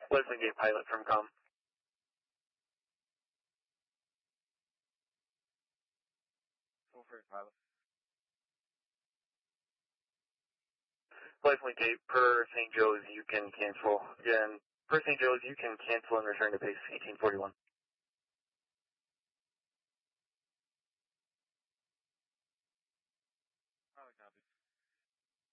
Leslie Gate pilot from com. Pilot. Leslie Gate, per St. Joe's, you can cancel. Again, per St. Joe's, you can cancel and return to base 1841.